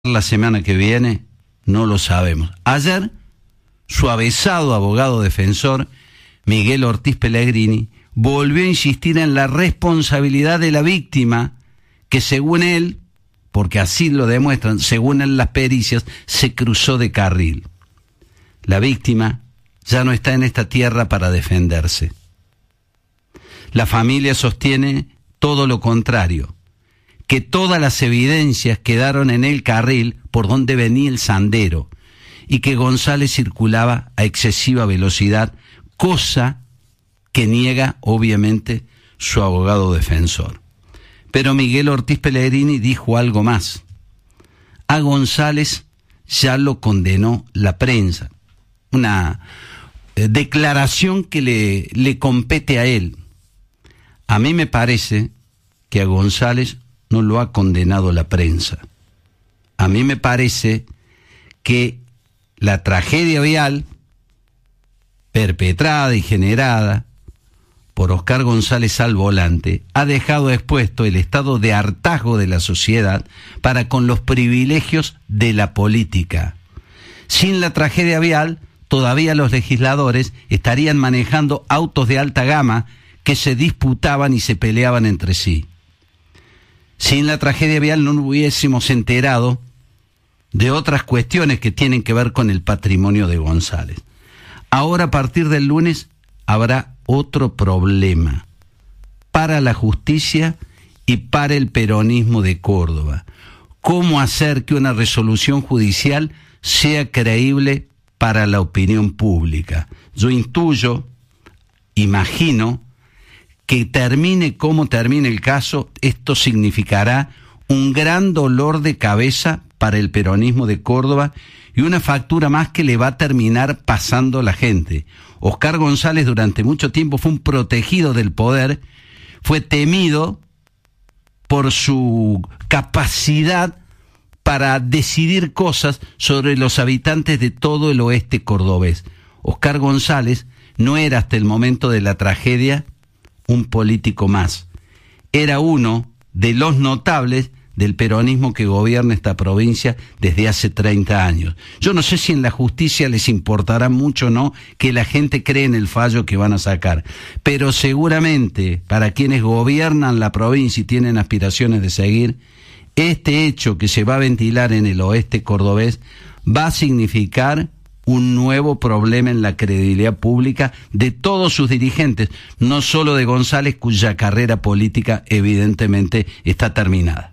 la semana que viene, no lo sabemos. Ayer, su avesado abogado defensor, Miguel Ortiz Pellegrini, volvió a insistir en la responsabilidad de la víctima, que según él, porque así lo demuestran, según él las pericias, se cruzó de carril. La víctima ya no está en esta tierra para defenderse. La familia sostiene todo lo contrario, que todas las evidencias quedaron en el carril por donde venía el sandero y que González circulaba a excesiva velocidad, cosa que niega obviamente su abogado defensor. Pero Miguel Ortiz Pellegrini dijo algo más. A González ya lo condenó la prensa. Una declaración que le compete a él. A mí me parece que a González no lo ha condenado la prensa. A mí me parece que la tragedia vial perpetrada y generada por Oscar González al volante ha dejado expuesto el estado de hartazgo de la sociedad para con los privilegios de la política. Sin la tragedia vial, todavía los legisladores estarían manejando autos de alta gama que se disputaban y se peleaban entre sí. Sin la tragedia vial no nos hubiésemos enterado de otras cuestiones que tienen que ver con el patrimonio de González. Ahora, a partir del lunes, habrá otro problema para la justicia y para el peronismo de Córdoba. ¿Cómo hacer que una resolución judicial sea creíble para la opinión pública? Yo intuyo, imagino, que termine como termine el caso, esto significará un gran dolor de cabeza para el peronismo de Córdoba y una factura más que le va a terminar pasando a la gente. Oscar González durante mucho tiempo fue un protegido del poder, fue temido por su capacidad para decidir cosas sobre los habitantes de todo el oeste cordobés. Oscar González no era hasta el momento de la tragedia un político más. Era uno de los notables del peronismo que gobierna esta provincia desde hace 30 años. Yo no sé si en la justicia les importará mucho o no que la gente cree en el fallo que van a sacar, pero seguramente para quienes gobiernan la provincia y tienen aspiraciones de seguir, este hecho que se va a ventilar en el oeste cordobés va a significar un nuevo problema en la credibilidad pública de todos sus dirigentes, no solo de González, cuya carrera política evidentemente está terminada.